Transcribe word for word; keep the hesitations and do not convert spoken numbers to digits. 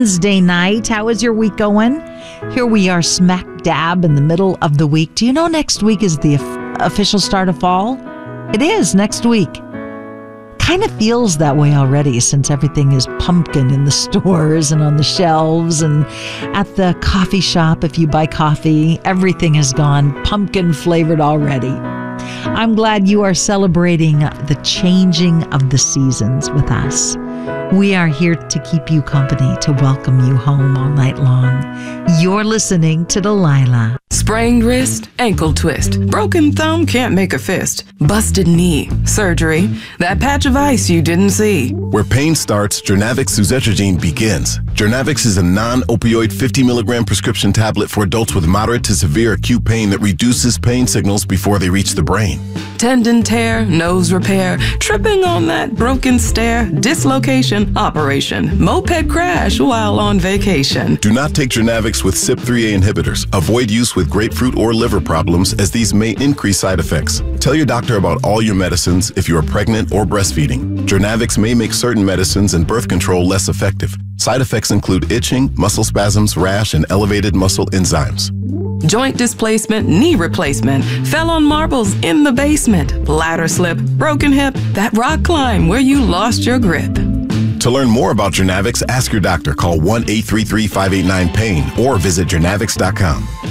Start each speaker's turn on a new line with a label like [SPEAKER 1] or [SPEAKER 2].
[SPEAKER 1] Wednesday night. How is your week going? Here we are smack dab in the middle of the week. Do you know next week is the official start of fall? It is next week. Kind of feels that way already since everything is pumpkin in the stores and on the shelves and at the coffee shop. If you buy coffee, everything has gone pumpkin flavored already. I'm glad you are celebrating the changing of the seasons with us. We are here to keep you company, to welcome you home all night long. You're listening to Delilah.
[SPEAKER 2] Sprained wrist, ankle twist, broken thumb, can't make a fist, busted knee, surgery, that patch of ice you didn't see.
[SPEAKER 3] Where pain starts, Jernavix suzetrigine begins. Jernavix is a non-opioid fifty milligram prescription tablet for adults with moderate to severe acute pain that reduces pain signals before they reach the brain.
[SPEAKER 2] Tendon tear, nose repair, tripping on that broken stair, dislocation, operation, moped crash while on vacation.
[SPEAKER 3] Do not take Jernavix with C Y P three A inhibitors. Avoid use with grapefruit or liver problems as these may increase side effects. Tell your doctor about all your medicines if you are pregnant or breastfeeding. Jernavix may make certain medicines and birth control less effective. Side effects include itching, muscle spasms, rash, and elevated muscle enzymes.
[SPEAKER 2] Joint displacement, knee replacement, fell on marbles in the basement, ladder slip, broken hip, that rock climb where you lost your grip.
[SPEAKER 3] To learn more about Jernavix, ask your doctor. Call one eight three three, five eight nine, PAIN or visit jernavix dot com.